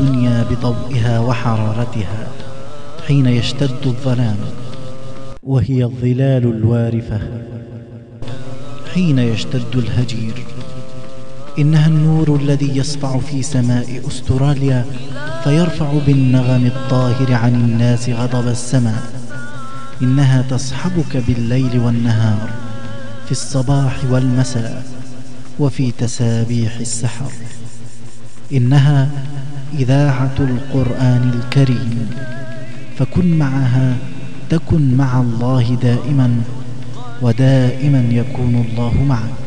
الدنيا بضوئها وحرارتها حين يشتد الظلام، وهي الظلال الوارفة حين يشتد الهجير. إنها النور الذي يسطع في سماء أستراليا فيرفع بالنغم الطاهر عن الناس غضب السماء. إنها تصحبك بالليل والنهار، في الصباح والمساء، وفي تسابيح السحر. إنها إذاعة القرآن الكريم، فكن معها تكن مع الله دائما، ودائما يكون الله معك.